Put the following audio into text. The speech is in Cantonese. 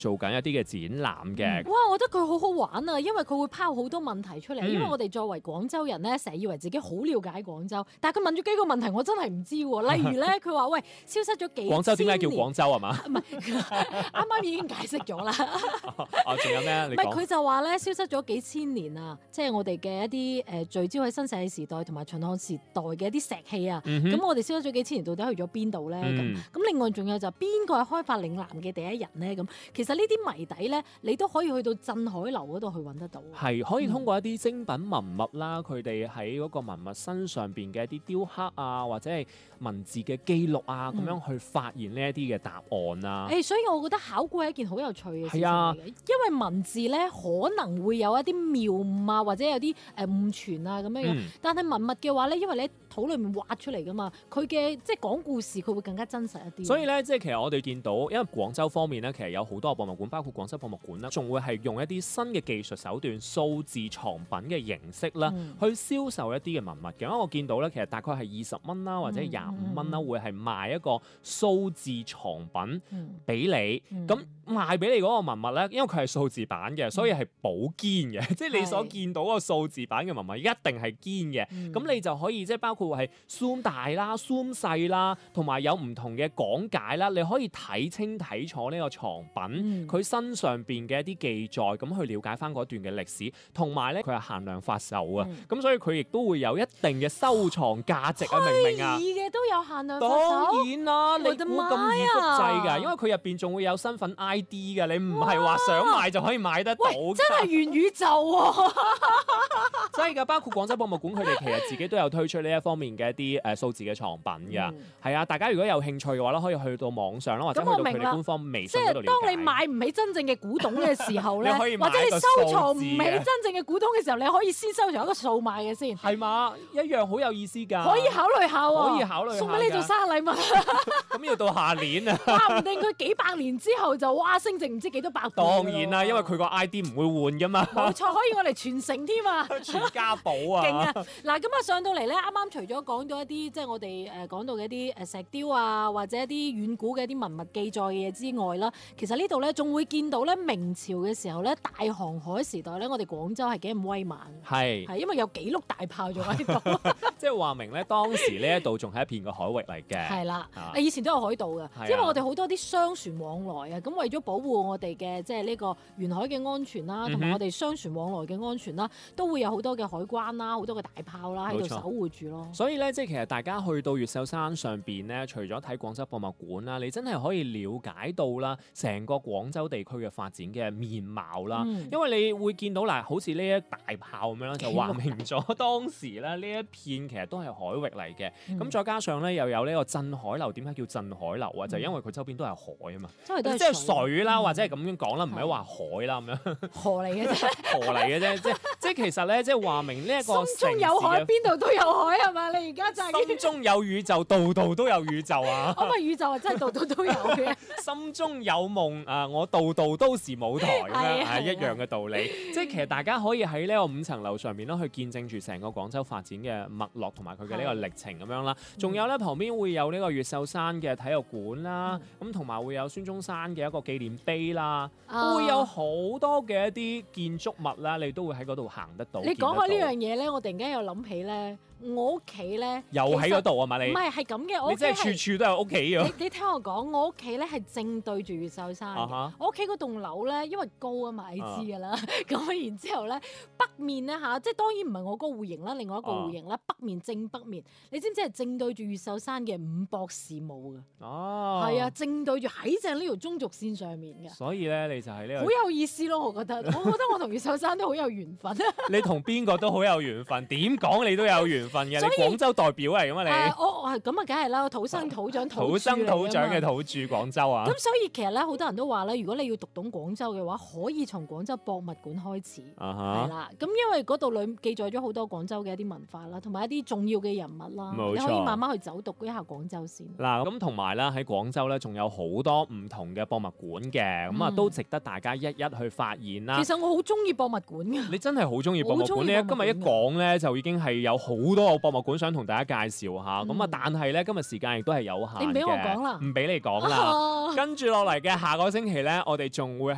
做緊一啲嘅展覽嘅。 哇！我覺得佢好好玩啊，因為佢會拋好多問題出嚟。因為我哋作為廣州人咧，成日以為自己好了解廣州，但係佢問咗幾個問題，我真係唔知喎。例如咧，佢話喂，消失咗幾千年。 廣州點解叫廣州係嘛？ 唔係，啱啱已經解釋咗啦。 仲有咩？ 唔係佢就話咧，消失咗幾千年啊，即係我哋嘅一啲聚焦喺新石器時代同埋秦漢時代嘅一啲石器啊。咁我哋消失咗幾千年，到底去咗邊度咧？咁另外仲有就邊個係開發嶺南嘅第一人咧？咁其實呢啲謎底咧，你都可以去到鎮海樓嗰度去揾得到。 係可以通過一啲精品文物啦，佢哋喺嗰個文物身上邊嘅一啲雕刻啊，或者係文字嘅記錄啊，咁樣去發現呢一啲嘅答案啊。 所以我覺得考古係一件好有趣嘅事情嚟嘅，因為文字咧可能會有一啲謬誤啊，或者有啲誤傳啊咁樣樣。但係文物嘅話咧，因為你喺土裏面挖出嚟噶嘛，佢嘅即係講故事，佢會更加真實一啲。 所以咧，即係其實我哋見到，因為廣州方面咧，其實有好多博物館，包括廣州博物館啦，仲會係用一啲新嘅技術手段、數字藏品嘅形式啦，去銷售一啲嘅文物嘅。因為我見到咧，其實大概係20蚊啦，或者25蚊啦，會係賣一個數字藏品俾你。咁賣俾你嗰個文物咧，因為佢係數字版嘅，所以係保堅嘅。即係你所見到個數字版嘅文物一定係堅嘅。咁你就可以即係包括係 zoom 大啦、zoom 細啦，同埋有唔同嘅講解啦，你可以睇清睇楚呢個藏品佢身上邊嘅一啲記載，咁去了解翻嗰段嘅歷史，同埋咧佢係限量發售啊，咁所以佢亦都會有一定嘅收藏價值啊，明唔明啊？ 虛擬嘅都有限量發售， 當然啦，你估咁易複製㗎？因為佢入邊仲會有身份 ID 㗎，你唔係話想買就可以買得到。 真係元宇宙喎！ 真係㗎，包括廣州博物館佢哋其實自己都有推出呢一方面嘅一啲數字嘅藏品㗎。係啊，大家如果有興趣嘅話咧，可以去到網上啦，或者去到佢哋官方微信嗰度了解。即係當你買唔起真正嘅古董嘅時候咧， 或者你收藏唔起真正嘅古董嘅時候，你可以先收藏一個數碼嘅先。 係嘛，一樣好有意思㗎。 可以考慮下喎， 可以考慮下送俾你做生日禮物。 咁要到下年啊！ 話唔定佢幾百年之後就升值唔知幾多百倍。 當然啦，因為佢個 ID 唔會換㗎嘛。 冇錯，可以我嚟傳承添啊！ 傳家寶啊！ 勁啊！嗱，咁啊上到嚟咧，啱啱除咗講到一啲即係我哋講到嘅一啲石雕啊，或者一啲遠古嘅一啲文物記載嘅嘢之外啦，其實呢度咧仲會見到咧明朝嘅時候咧大航海時代咧，我哋廣州係幾咁威猛。係因為有幾碌大炮仲喺度， 即係話明咧當時呢一度仲係一片個海域嚟嘅。 係啦，以前都有海盜嘅，因為我哋好多啲商船往來啊，咁為咗保護我哋嘅即係呢個沿海嘅安全啦，同埋我哋商船往來嘅安全啦，都會有好多嘅海關啦，好多嘅大炮啦喺度守護住咯。 所以咧，即係其實大家去到越秀山上邊咧，除咗睇廣州博物館啦，你真係可以了解到啦，成個廣州地區嘅發展嘅面貌啦。因為你會見到嗱，好似呢一大炮咁樣就話明咗當時咧呢一片其實都係海域嚟嘅。咁再加上咧又有呢個鎮海樓，點解叫鎮海樓啊？就因為佢周邊都係海啊嘛，即係水啦，或者係咁樣講啦，唔係話海啦咁樣。 河嚟嘅啫， 河嚟嘅啫，即係其實咧，即係話明呢一個心中有海，邊度都有海係嘛？你而家就係心中有宇宙，度度都有宇宙啊！ 我咪宇宙真係度度都有嘅。 心中有夢啊，我度度都是舞台咁樣，係一樣嘅道理。即係其實大家可以喺呢個5層樓上面去見證住成個廣州發展嘅脈絡同埋佢嘅呢個歷程咁樣啦。仲有咧旁邊會有呢個越秀山嘅體育館啦，咁同埋會有孫中山嘅一個紀念碑啦，會有好多嘅一啲建築物啦，你都會喺嗰度行得到。 你講開呢樣嘢咧，我突然間又諗起咧，我屋企咧又喺嗰度啊嘛？你唔係咁嘅，我你真係處處都有屋企嘅。 你聽我講，我屋企咧係正對住越秀山嘅。我屋企嗰棟樓咧，因為高啊嘛，你知㗎啦。咁然之後咧，北面咧嚇，即係當然唔係我嗰個戶型啦，另外一個戶型啦，北面正北面，你知唔知係正對住越秀山嘅五博士墓㗎？ 哦， 係啊，正對住喺正呢條中軸線上面嘅。 所以咧，你就係呢個好有意思咯，我覺得我同越秀山都好有緣分。 你同邊個都好有緣分，點講你都有緣分嘅。你廣州代表嚟㗎嘛？你我係咁啊，梗係啦，土生土長土生土長嘅土著廣州啊。 咁所以其實咧，好多人都話咧，如果你要讀懂廣州嘅話，可以從廣州博物館開始。係啦，咁因為嗰度裏記載咗好多廣州嘅一啲文化啦，同埋一啲重要嘅人物啦， 冇錯， 你可以慢慢去走讀一下廣州先。 嗱，咁同埋啦，喺廣州咧，仲有好多唔同嘅博物館嘅，咁啊都值得大家一一去發現啦。 其實我好中意博物館㗎。 你真係好中意博物館呢？今日一講咧，就已經係有好多個博物館想同大家介紹下。咁啊，但係咧今日時間亦都係有限嘅， 你唔俾我講啦， 唔俾你講啦。跟住落嚟嘅下個星期咧，我哋仲會